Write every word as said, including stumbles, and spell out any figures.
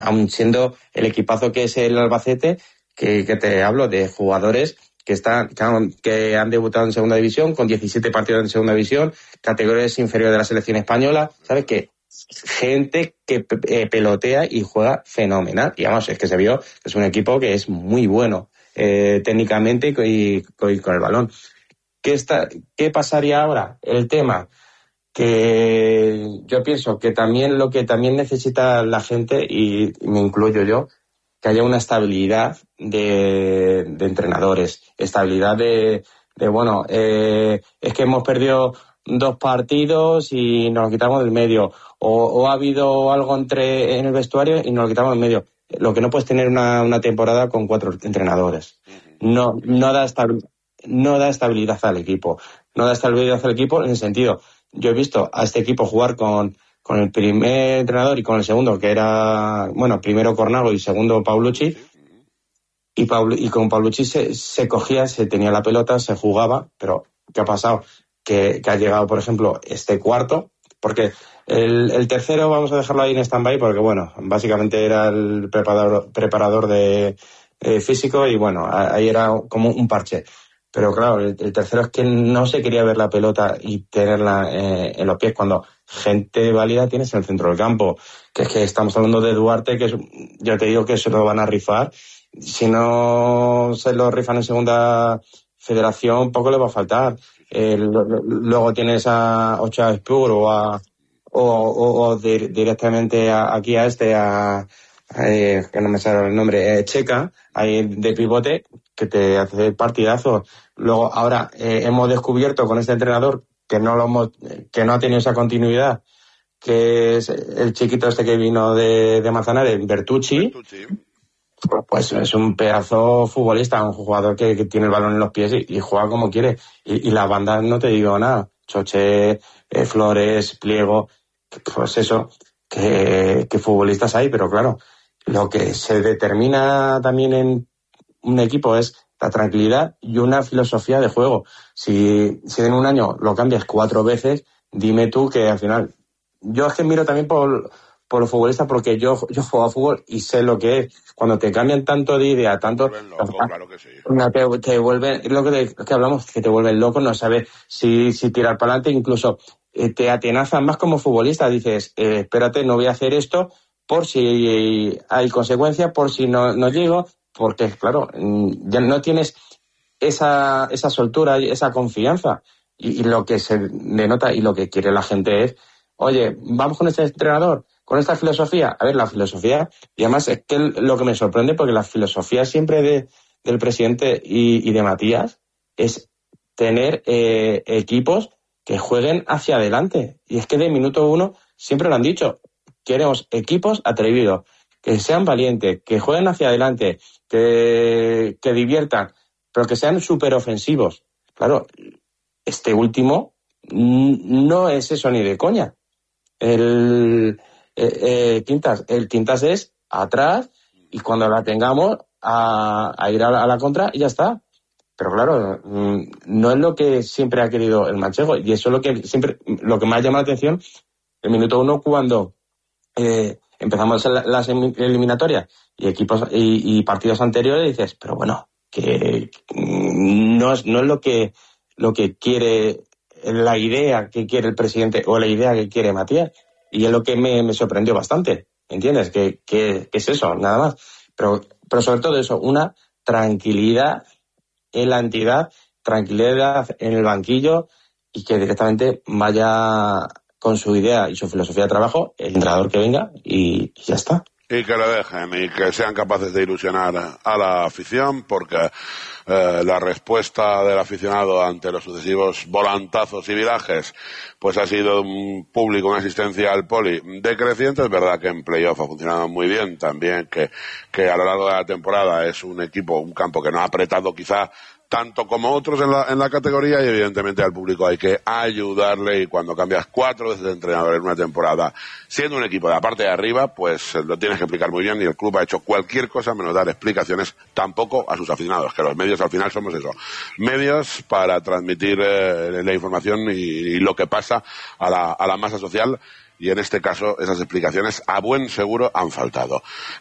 aun siendo el equipazo que es el Albacete, que, que te hablo de jugadores que están que han, que han debutado en segunda división, con diecisiete partidos en segunda división, categorías inferiores de la selección española, ¿sabes? Que gente que eh, pelotea y juega fenomenal. Y vamos, es que se vio que es un equipo que es muy bueno eh, técnicamente y, y, y con el balón. ¿Qué, está, ¿Qué pasaría ahora? El tema que yo pienso que también lo que también necesita la gente, y me incluyo yo, que haya una estabilidad de, de entrenadores, estabilidad de, de bueno, eh, es que hemos perdido dos partidos y nos lo quitamos del medio, o, o ha habido algo entre en el vestuario y nos lo quitamos del medio. Lo que no puedes tener una, una temporada con cuatro entrenadores. No, no da estabilidad, no da estabilidad al equipo. No da estabilidad al equipo en el sentido, yo he visto a este equipo jugar con con el primer entrenador y con el segundo, que era, bueno, primero Cornago y segundo Paulucci, y, Paul, y con Paulucci se, se cogía, se tenía la pelota, se jugaba, pero ¿qué ha pasado? Que, que ha llegado, por ejemplo, este cuarto, porque el, el tercero vamos a dejarlo ahí en stand-by, porque bueno, básicamente era el preparador, preparador de eh, físico y bueno, ahí era como un parche. Pero claro, el, el tercero es que no se quería ver la pelota y tenerla eh, en los pies cuando gente válida tienes en el centro del campo. Que es que estamos hablando de Duarte, que es, yo te digo que se lo van a rifar. Si no se lo rifan en segunda federación, poco le va a faltar. Eh, lo, lo, luego tienes a Ochoa Spur o, a, o, o, o di, directamente a, aquí a este, a, a eh, que no me sale el nombre, eh, Checa, ahí de pivote, que te hace partidazo. Luego, ahora eh, hemos descubierto con este entrenador que no lo hemos, que no ha tenido esa continuidad, que es el chiquito este que vino de, de Manzanares, Bertucci. Bertucci. Pues es un pedazo futbolista, un jugador que, que tiene el balón en los pies y, y juega como quiere. Y, y la banda, no te digo nada, Choche, eh, Flores, Pliego, pues eso, que, que futbolistas hay, pero claro, lo que se determina también en un equipo es la tranquilidad y una filosofía de juego. Si, si en un año lo cambias cuatro veces, dime tú que al final... Yo es que miro también por, por los futbolistas porque yo, yo juego a fútbol y sé lo que es. Cuando te cambian tanto de idea, tanto... Te vuelven loco, claro que sí. Te, te vuelven, lo que, te, que hablamos, que te vuelven loco, no sabes si, si tirar para adelante, incluso eh, te atenazan más como futbolista. Dices, eh, espérate, no voy a hacer esto por si hay consecuencias, por si no, no llego... Porque, claro, ya no tienes esa, esa soltura, esa confianza. Y, y lo que se denota y lo que quiere la gente es, oye, vamos con este entrenador, con esta filosofía. A ver, la filosofía, y además es que lo que me sorprende, porque la filosofía siempre de, del presidente y, y de Matías es tener eh, equipos que jueguen hacia adelante. Y es que de minuto uno siempre lo han dicho, queremos equipos atrevidos, que sean valientes, que jueguen hacia adelante, que, que diviertan, pero que sean súper ofensivos. Claro, este último no es eso ni de coña. El eh, eh, Quintas, el Quintas es atrás y cuando la tengamos a, a ir a la, a la contra y ya está. Pero claro, no es lo que siempre ha querido el manchego y eso es lo que siempre, lo que más llama la atención el minuto uno cuando eh, empezamos las eliminatorias y equipos y, y partidos anteriores y dices, pero bueno, que no es, no es lo que lo que quiere, la idea que quiere el presidente o la idea que quiere Matías. Y es lo que me, me sorprendió bastante, ¿entiendes? Que, que, que es eso, nada más. Pero, pero sobre todo eso, una tranquilidad en la entidad, tranquilidad en el banquillo y que directamente vaya con su idea y su filosofía de trabajo, el entrenador que venga y, y ya está. Y que le dejen y que sean capaces de ilusionar a la afición, porque eh, la respuesta del aficionado ante los sucesivos volantazos y virajes pues ha sido un público, una asistencia al Poli decreciente. Es verdad que en playoff ha funcionado muy bien también, que, que a lo largo de la temporada es un equipo, un campo que no ha apretado quizá tanto como otros en la, en la categoría, y evidentemente al público hay que ayudarle, y cuando cambias cuatro veces de entrenador en una temporada, siendo un equipo de la parte de arriba, pues lo tienes que explicar muy bien, y el club ha hecho cualquier cosa menos dar explicaciones tampoco a sus aficionados, que los medios al final somos eso, medios para transmitir eh, la información y, y lo que pasa a la, a la masa social, y en este caso esas explicaciones a buen seguro han faltado.